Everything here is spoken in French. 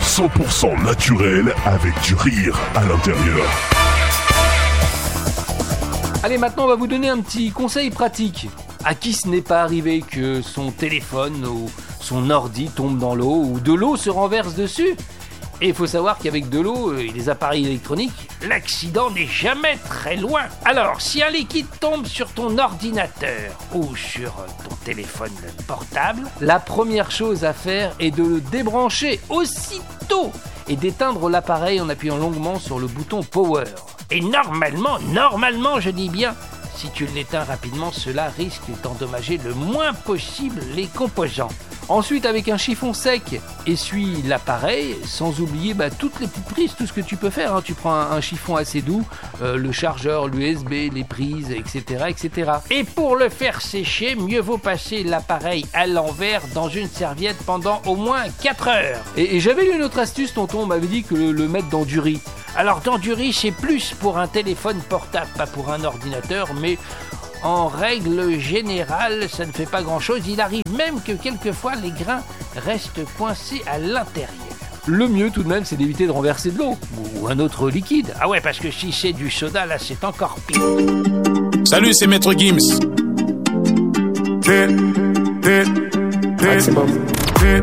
100% naturel avec du rire à l'intérieur. Allez, maintenant on va vous donner un petit conseil pratique. À qui ce n'est pas arrivé que son téléphone ou son ordi tombe dans l'eau ou de l'eau se renverse dessus ? Et il faut savoir qu'avec de l'eau et les appareils électroniques, l'accident n'est jamais très loin. Alors, si un liquide tombe sur ton ordinateur ou sur ton téléphone portable, la première chose à faire est de le débrancher aussitôt et d'éteindre l'appareil en appuyant longuement sur le bouton Power. Et normalement, je dis bien, si tu l'éteins rapidement, cela risque d'endommager le moins possible les composants. Ensuite, avec un chiffon sec, essuie l'appareil, sans oublier toutes les petites prises, tout ce que tu peux faire. Tu prends un chiffon assez doux, le chargeur, l'USB, les prises, etc., etc. Et pour le faire sécher, mieux vaut passer l'appareil à l'envers dans une serviette pendant au moins 4 heures. Et j'avais lu une autre astuce, tonton m'avait dit que le mettre dans du riz. Alors dans du riz, c'est plus pour un téléphone portable, pas pour un ordinateur, mais en règle générale, ça ne fait pas grand-chose. Il arrive même que quelquefois les grains restent coincés à l'intérieur. Le mieux tout de même, c'est d'éviter de renverser de l'eau ou un autre liquide. Ah ouais, parce que si c'est du soda, là, c'est encore pire. Salut, c'est Maître Gims. Maximum.